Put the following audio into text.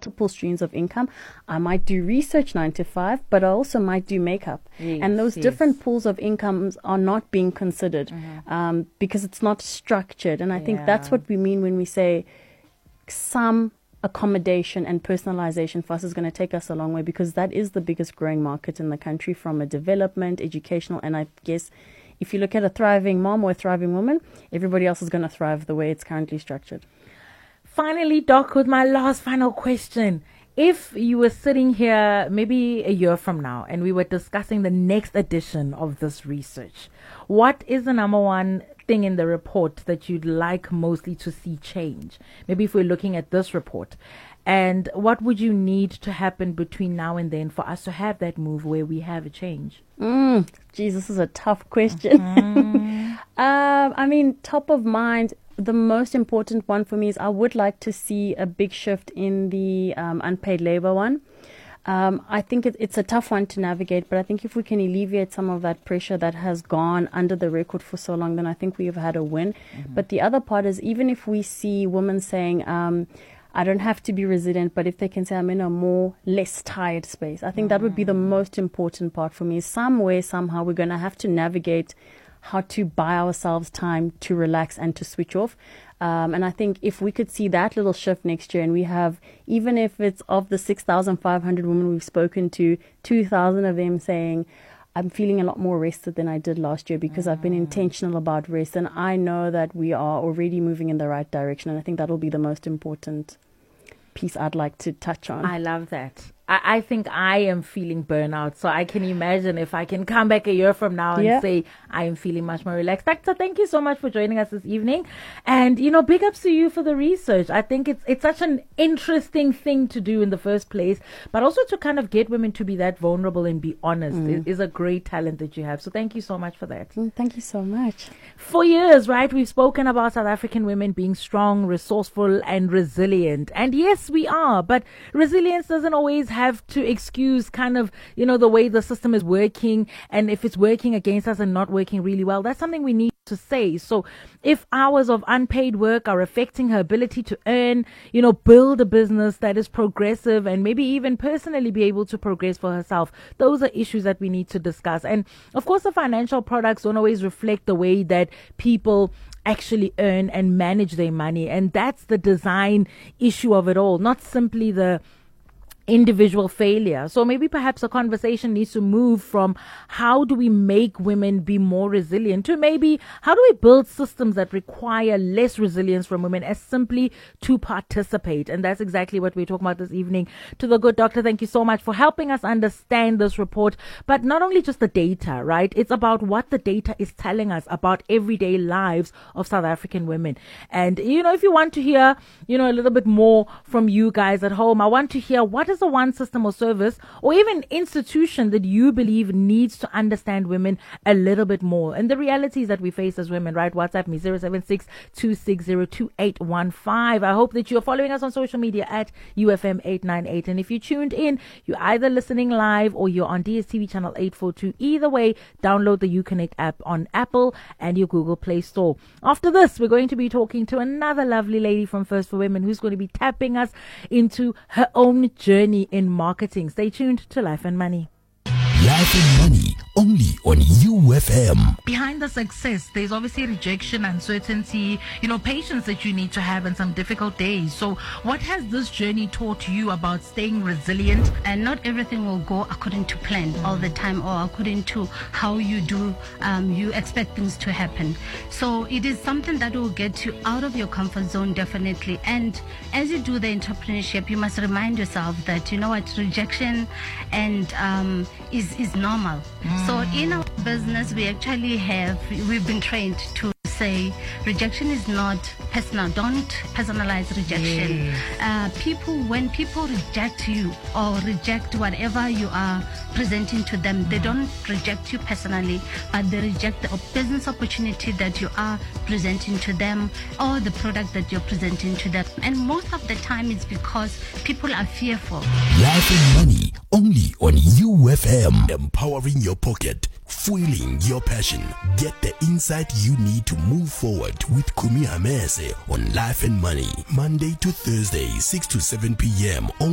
multiple streams of income. I might do research 9 to 5, but I also might do makeup. And those different pools of incomes are not being considered because it's not structured. And I think that's what we mean when we say some accommodation and personalization for us is going to take us a long way, because that is the biggest growing market in the country from a development, educational, and I guess if you look at a thriving mom or a thriving woman, everybody else is going to thrive the way it's currently structured. Finally, Doc, with my last final question. If you were sitting here maybe a year from now and we were discussing the next edition of this research, what is the number one thing in the report that you'd like mostly to see change? Maybe if we're looking at this report, and what would you need to happen between now and then for us to have that move where we have a change? Geez, this is a tough question. I mean, top of mind, the most important one for me is I would like to see a big shift in the unpaid labor one. I think it's a tough one to navigate, but I think if we can alleviate some of that pressure that has gone under the record for so long, then I think we've had a win. But the other part is, even if we see women saying, I don't have to be resilient, but if they can say I'm in a less tired space, I think that would be the most important part for me. Somewhere, somehow, we're going to have to navigate how to buy ourselves time to relax and to switch off. And I think if we could see that little shift next year, and we have, even if it's of the 6,500 women we've spoken to, 2,000 of them saying, I'm feeling a lot more rested than I did last year because I've been intentional about rest. And I know that we are already moving in the right direction. And I think that'll be the most important piece I'd like to touch on. I love that. I think I am feeling burnout. So I can imagine if I can come back a year from now and say I am feeling much more relaxed. Dr. Thank you so much for joining us this evening. And, big ups to you for the research. I think it's such an interesting thing to do in the first place, but also to kind of get women to be that vulnerable and be honest is a great talent that you have. So thank you so much for that. Thank you so much. For years, right, we've spoken about South African women being strong, resourceful, and resilient. And yes, we are, but resilience doesn't always have to excuse kind of, the way the system is working, and if it's working against us and not working really well, that's something we need to say. So if hours of unpaid work are affecting her ability to earn, build a business that is progressive and maybe even personally be able to progress for herself, those are issues that we need to discuss. And of course, the financial products don't always reflect the way that people actually earn and manage their money. And that's the design issue of it all, not simply the individual failure. So maybe perhaps a conversation needs to move from how do we make women be more resilient to maybe how do we build systems that require less resilience from women as simply to participate. And that's exactly what we're talking about this evening. To the good doctor, thank you so much for helping us understand this report, but not only just the data, right? It's about what the data is telling us about everyday lives of South African women. And, if you want to hear, a little bit more from you guys at home, I want to hear what is the one system or service or even institution that you believe needs to understand women a little bit more and the realities that we face as women, right? WhatsApp me 076-260-2815. I hope that you're following us on social media at UFM898. And if you tuned in, you're either listening live or you're on DSTV channel 842. Either way, download the Uconnect app on Apple and your Google Play Store. After this, we're going to be talking to another lovely lady from First for Women who's going to be tapping us into her own journey in marketing. Stay tuned to Life and Money. Life and Money, only on UFM. Behind the success, there's obviously rejection, uncertainty, patience that you need to have and some difficult days. So what has this journey taught you about staying resilient? And not everything will go according to plan all the time or according to how you do, you expect things to happen. So it is something that will get you out of your comfort zone, definitely. And as you do the entrepreneurship, you must remind yourself that, rejection and is normal. So in our business, we've been trained to say rejection is not personal. Don't personalize rejection. When people reject you or reject whatever you are presenting to them, they don't reject you personally, but they reject the business opportunity that you are presenting to them or the product that you're presenting to them. And most of the time it's because people are fearful. Life and Money, only on UFM. Empowering your pocket, fueling your passion. Get the insight you need to move forward with Kumi Hamese on Life and Money, Monday to Thursday, 6 to 7 p.m.